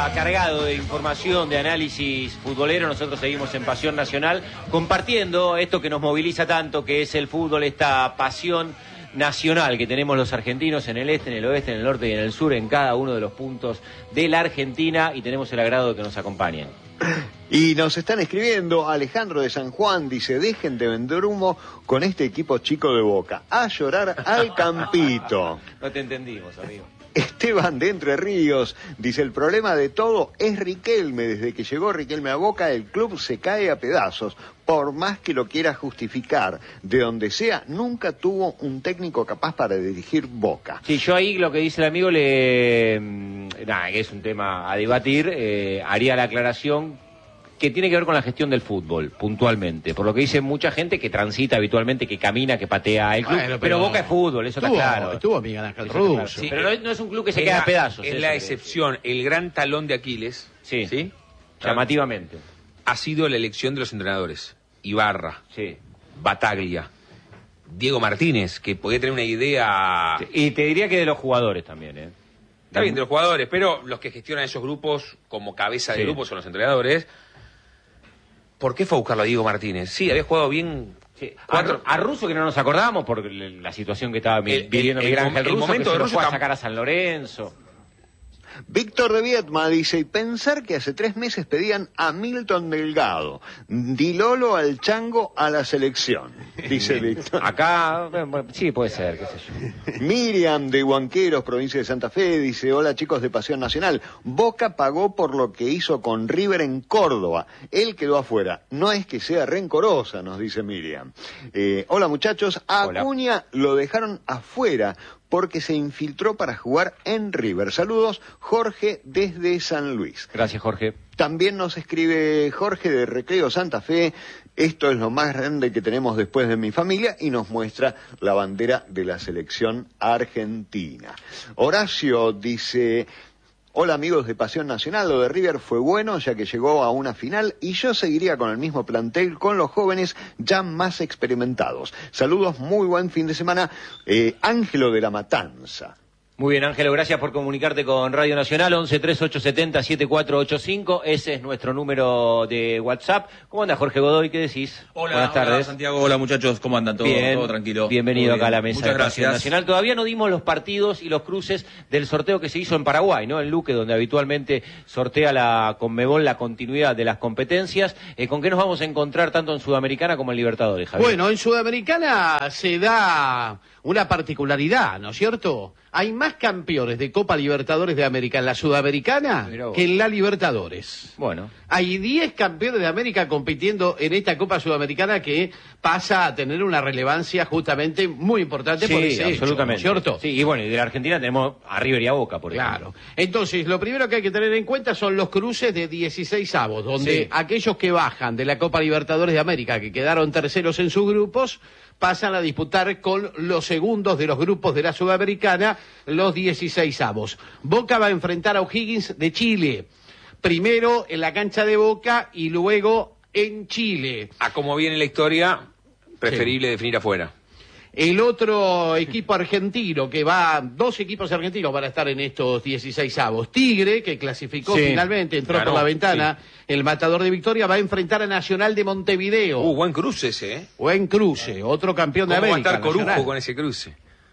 día cargado de información, de análisis futbolero. Nosotros seguimos en Pasión Nacional compartiendo esto que nos moviliza tanto, que es el fútbol, esta pasión nacional que tenemos los argentinos en el este, en el oeste, en el norte y en el sur, en cada uno de los puntos de la Argentina, y tenemos el agrado de que nos acompañen. Y nos están escribiendo, Alejandro de San Juan dice: dejen de vender humo con este equipo chico de Boca, a llorar al campito. No te entendimos, amigo. Esteban de Entre Ríos dice: el problema de todo es Riquelme. Desde que llegó Riquelme a Boca, el club se cae a pedazos. Por más que lo quiera justificar, de donde sea, nunca tuvo un técnico capaz para dirigir Boca. Sí, yo ahí lo que dice el amigo que es un tema a debatir, haría la aclaración que tiene que ver con la gestión del fútbol, puntualmente. Por lo que dice mucha gente que transita habitualmente, que camina, que patea el club. Bueno, pero Boca es fútbol, eso está claro. Estuvo Miguel Ángel Russo. Claro. Sí, pero no es un club que se queda a pedazos. Es la excepción, el gran talón de Aquiles. Sí. Llamativamente. Ha sido la elección de los entrenadores. Ibarra, Bataglia, Diego Martínez, que podía tener una idea... Y te diría que de los jugadores también, Está bien, de los jugadores, pero los que gestionan esos grupos como cabeza de grupo son los entrenadores. ¿Por qué fue a buscarlo a Diego Martínez? Sí, había jugado bien... Sí. A Russo, que no nos acordamos por la situación que estaba viviendo Miguel Ángel Russo, momento que de se fue a sacar a San Lorenzo. Víctor de Viedma dice: y pensar que hace 3 meses pedían a Milton Delgado, Di Lolo al Chango a la selección, dice Víctor. Acá, sí, puede ser, qué sé yo. Miriam de Huanqueros, provincia de Santa Fe, dice: hola chicos de Pasión Nacional, Boca pagó por lo que hizo con River en Córdoba, él quedó afuera, no es que sea rencorosa, nos dice Miriam. Hola muchachos, a Acuña lo dejaron afuera porque se infiltró para jugar en River. Saludos, Jorge desde San Luis. Gracias, Jorge. También nos escribe Jorge de Recreo Santa Fe: esto es lo más grande que tenemos después de mi familia, y nos muestra la bandera de la selección argentina. Horacio dice: hola amigos de Pasión Nacional, lo de River fue bueno ya que llegó a una final, y yo seguiría con el mismo plantel con los jóvenes ya más experimentados. Saludos, muy buen fin de semana. Ángelo de la Matanza. Muy bien, Ángelo, gracias por comunicarte con Radio Nacional. 11-3870-7485, ese es nuestro número de WhatsApp. ¿Cómo anda Jorge Godoy? ¿Qué decís? Hola, buenas tardes. Hola Santiago, hola muchachos, ¿cómo andan? ¿Todo tranquilo? Bienvenido bien. Acá a la mesa Muchas de Pasión gracias. Nacional. Todavía no dimos los partidos y los cruces del sorteo que se hizo en Paraguay, ¿no? En Luque, donde habitualmente sortea la Conmebol la continuidad de las competencias. ¿Con qué nos vamos a encontrar tanto en Sudamericana como en Libertadores, Javier? Bueno, en Sudamericana se da una particularidad, ¿no es cierto? Hay más campeones de Copa Libertadores de América en la Sudamericana que en la Libertadores. Bueno. Hay 10 campeones de América compitiendo en esta Copa Sudamericana, que pasa a tener una relevancia justamente muy importante por ese absolutamente. hecho, ¿no es cierto? Sí, y bueno, y de la Argentina tenemos a River y a Boca, por ejemplo. Claro. Entonces, lo primero que hay que tener en cuenta son los cruces de 16avos, donde aquellos que bajan de la Copa Libertadores de América, que quedaron terceros en sus grupos, pasan a disputar con los segundos de los grupos de la Sudamericana los 16avos. Boca va a enfrentar a O'Higgins de Chile, primero en la cancha de Boca y luego en Chile. A como viene la historia, preferible definir afuera. El otro equipo argentino que va, 2 equipos argentinos van a estar en estos 16avos. Tigre, que clasificó finalmente, entró por la ventana, el matador de Victoria, va a enfrentar a Nacional de Montevideo. Buen cruce ese, Buen cruce, otro campeón de ¿Cómo América. va a estar Corujo Nacional. con ese cruce?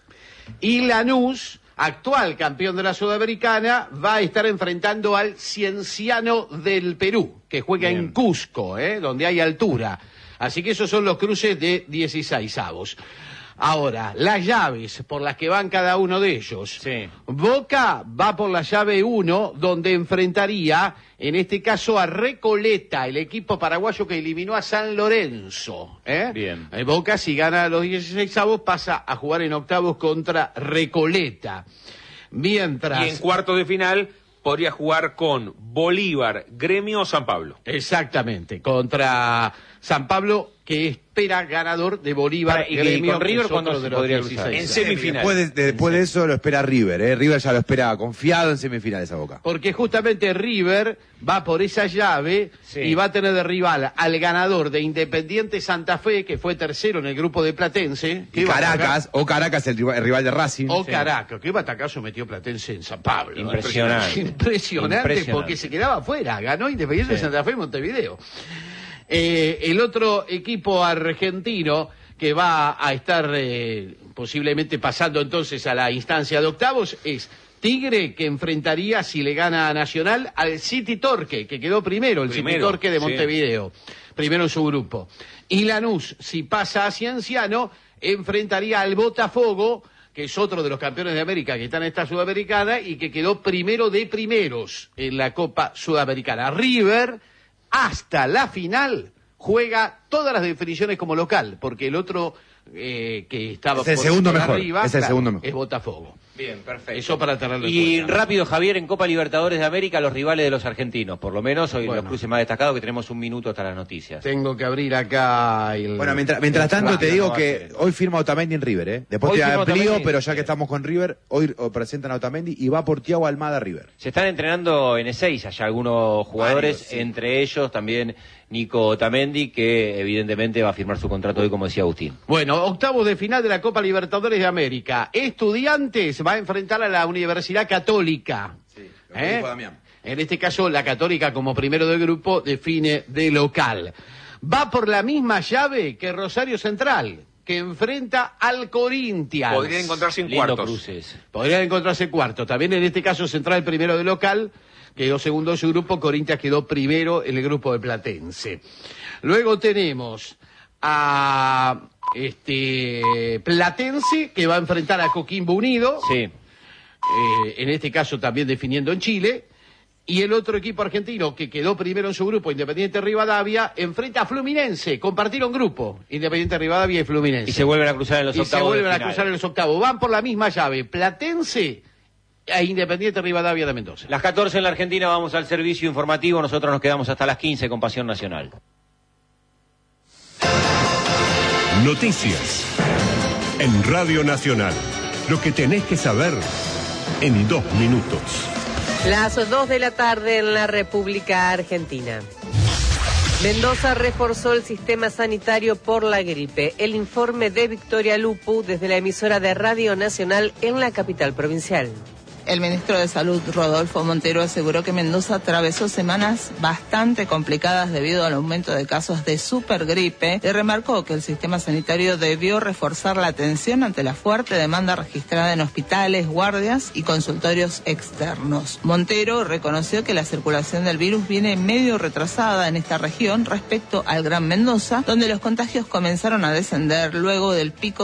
Y Lanús, actual campeón de la Sudamericana, va a estar enfrentando al Cienciano del Perú, que juega en Cusco, donde hay altura. Así que esos son los cruces de 16avos. Ahora, las llaves por las que van cada uno de ellos. Boca va por la llave 1, donde enfrentaría, en este caso, a Recoleta, el equipo paraguayo que eliminó a San Lorenzo. Bien. Boca, si gana los 16avos, pasa a jugar en octavos contra Recoleta. Mientras... Y en cuartos de final podría jugar con Bolívar, Gremio o San Pablo. Exactamente, contra San Pablo que espera ganador de Bolívar y Gremio, con River, ¿cuándo de se podría los cruzar? 16. En semifinal. Después de eso lo espera River, River ya lo espera confiado en semifinales a Boca. Porque justamente River va por esa llave y va a tener de rival al ganador de Independiente Santa Fe, que fue tercero en el grupo de Platense. Y Caracas, el rival de Racing. Caracas, qué batacazo metió Platense en San Pablo. Impresionante, porque se quedaba afuera. Ganó Independiente Santa Fe en Montevideo. El otro equipo argentino que va a estar posiblemente pasando entonces a la instancia de octavos es Tigre, que enfrentaría, si le gana a Nacional, al City Torque, que quedó primero, City Torque de Montevideo, primero en su grupo. Y Lanús, si pasa a Cienciano, enfrentaría al Botafogo, que es otro de los campeones de América que está en esta Sudamericana y que quedó primero de primeros en la Copa Sudamericana. River, hasta la final, juega todas las definiciones como local, porque el otro que estaba es el segundo mejor, arriba, es el segundo mejor. Es Botafogo. Bien, perfecto. Eso para tenerlo en Y cuenta. rápido, Javier, en Copa Libertadores de América, los rivales de los argentinos, por lo menos hoy los cruces más destacados, que tenemos un minuto hasta las noticias. Tengo que abrir acá el... Bueno, mientras tanto te digo que hoy firma Otamendi en River, Después Hoy te firma amplío, Otamendi. pero ya que estamos con River, hoy presentan a Otamendi y va por Thiago Almada a River. Se están entrenando en Ezeiza ya algunos jugadores, Varios, sí. entre ellos también Nico Otamendi, que evidentemente va a firmar su contrato hoy, como decía Agustín. Bueno, octavos de final de la Copa Libertadores de América. Estudiantes va a enfrentar a la Universidad Católica. En este caso, la Católica, como primero del grupo, define de local. Va por la misma llave que Rosario Central, que enfrenta al Corinthians. Podrían encontrarse en Lindo cuartos. cruces. Podrían encontrarse cuartos. También en este caso Central primero de local, quedó segundo en su grupo, Corinthians quedó primero en el grupo de Platense. Luego tenemos a Platense, que va a enfrentar a Coquimbo Unido, Sí. en este caso también definiendo en Chile. Y el otro equipo argentino que quedó primero en su grupo, Independiente Rivadavia, enfrenta a Fluminense. Compartieron grupo, Independiente Rivadavia y Fluminense. Y se vuelven a cruzar en los octavos. Y se vuelven de a final. cruzar en los octavos. Van por la misma llave, Platense e Independiente Rivadavia de Mendoza. Las 14 en la Argentina, vamos al servicio informativo. Nosotros nos quedamos hasta las 15 con Pasión Nacional. Noticias en Radio Nacional. Lo que tenés que saber en 2 minutos. Las 2 de la tarde en la República Argentina. Mendoza reforzó el sistema sanitario por la gripe. El informe de Victoria Lupu desde la emisora de Radio Nacional en la capital provincial. El ministro de Salud, Rodolfo Montero, aseguró que Mendoza atravesó semanas bastante complicadas debido al aumento de casos de supergripe y remarcó que el sistema sanitario debió reforzar la atención ante la fuerte demanda registrada en hospitales, guardias y consultorios externos. Montero reconoció que la circulación del virus viene medio retrasada en esta región respecto al Gran Mendoza, donde los contagios comenzaron a descender luego del pico